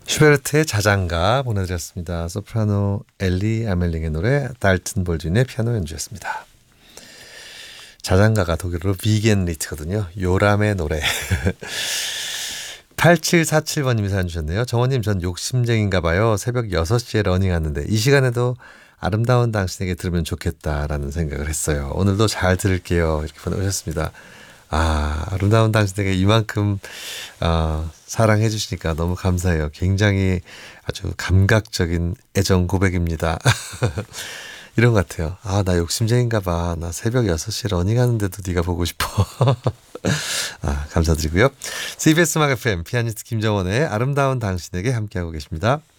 슈베르트의 자장가 보내드렸습니다. 소프라노 엘리 아멜링의 노래, 달튼 볼준의 피아노 연주였습니다. 자장가가 독일어로 비겐리트거든요. 요람의 노래. 8747번님이 사연 주셨네요. 정원님, 전 욕심쟁인가 봐요. 새벽 6시에 러닝하는데 이 시간에도 아름다운 당신에게 들으면 좋겠다라는 생각을 했어요. 오늘도 잘 들을게요. 이렇게 보내주셨습니다. 아름다운 당신에게 이만큼 사랑해 주시니까 너무 감사해요. 굉장히 아주 감각적인 애정 고백입니다. 이런 것 같아요. 나 욕심쟁인가 봐. 나 새벽 6시 러닝하는데도 네가 보고 싶어. 감사드리고요. CBS 음악 FM 피아니스트 김정원의 아름다운 당신에게 함께하고 계십니다.